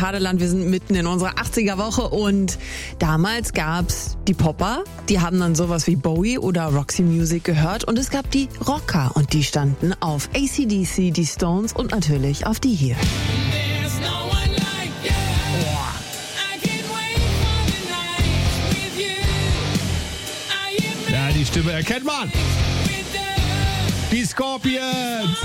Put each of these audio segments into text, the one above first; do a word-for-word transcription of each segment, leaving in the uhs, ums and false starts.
Hadeland. Wir sind mitten in unserer achtziger-Woche und damals gab's die Popper, die haben dann sowas wie Bowie oder Roxy Music gehört und es gab die Rocker und die standen auf A C D C, die Stones und natürlich auf die hier. Ja, die Stimme erkennt man. Die Scorpions.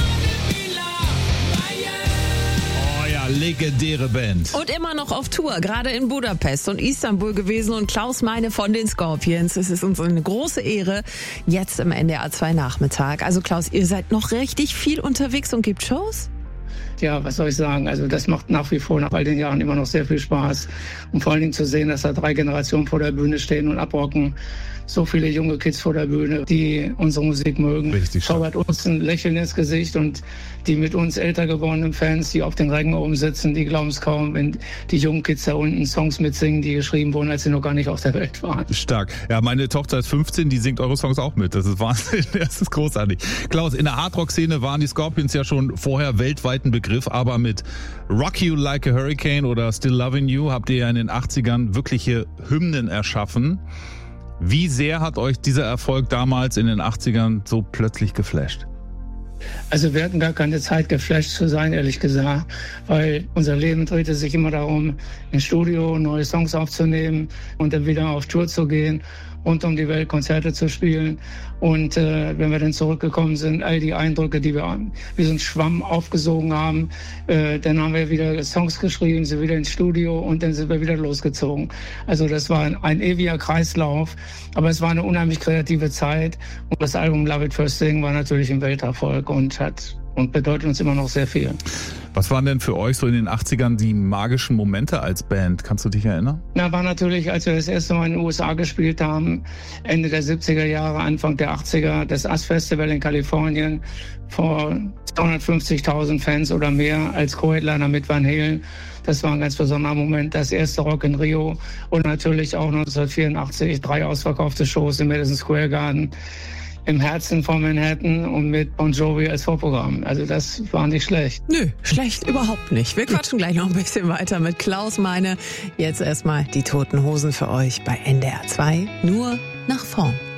Oh ja, legendäre Band. Und immer noch auf Tour, gerade in Budapest und Istanbul gewesen. Und Klaus Meine von den Scorpions. Es ist uns eine große Ehre, jetzt im N D R zwei Nachmittag. Also Klaus, ihr seid noch richtig viel unterwegs und gebt Shows? Ja, was soll ich sagen? Also das macht nach wie vor nach all den Jahren immer noch sehr viel Spaß. Und vor allen Dingen zu sehen, dass da drei Generationen vor der Bühne stehen und abrocken. So viele junge Kids vor der Bühne, die unsere Musik mögen. Richtig. Zaubert uns ein Lächeln ins Gesicht und die mit uns älter gewordenen Fans, die auf den Rängen oben sitzen, die glauben es kaum, wenn die jungen Kids da unten Songs mitsingen, die geschrieben wurden, als sie noch gar nicht auf der Welt waren. Stark. Ja, meine Tochter ist fünfzehn, die singt eure Songs auch mit. Das ist Wahnsinn. Das ist großartig. Klaus, in der Hardrock-Szene waren die Scorpions ja schon vorher weltweit ein Begriff, aber mit Rock You Like a Hurricane oder Still Loving You habt ihr ja in den achtzigern wirkliche Hymnen erschaffen. Wie sehr hat euch dieser Erfolg damals in den achtzigern so plötzlich geflasht? Also wir hatten gar keine Zeit, geflasht zu sein, ehrlich gesagt, weil unser Leben drehte sich immer darum, ins Studio neue Songs aufzunehmen und dann wieder auf Tour zu gehen, rund um die Welt Konzerte zu spielen. Und äh, wenn wir dann zurückgekommen sind, all die Eindrücke, die wir wie so ein Schwamm aufgesogen haben, äh, dann haben wir wieder Songs geschrieben, sind wieder ins Studio und dann sind wir wieder losgezogen. Also das war ein, ein ewiger Kreislauf, aber es war eine unheimlich kreative Zeit. Und das Album Love It First Thing war natürlich ein Welterfolg und hat und bedeutet uns immer noch sehr viel. Was waren denn für euch so in den achtzigern die magischen Momente als Band? Kannst du dich erinnern? Na, war natürlich, als wir das erste Mal in den U S A gespielt haben, Ende der siebziger Jahre, Anfang der achtziger, das U S Festival in Kalifornien vor zweihundertfünfzigtausend Fans oder mehr als Co-Headliner mit Van Halen. Das war ein ganz besonderer Moment. Das erste Rock in Rio und natürlich auch neunzehnhundertvierundachtzig drei ausverkaufte Shows im Madison Square Garden im Herzen von Manhattan und mit Bon Jovi als Vorprogramm. Also das war nicht schlecht. Nö, schlecht überhaupt nicht. Wir quatschen gleich noch ein bisschen weiter mit Klaus Meine. Jetzt erstmal die Toten Hosen für euch bei N D R zwei. Nur nach vorn.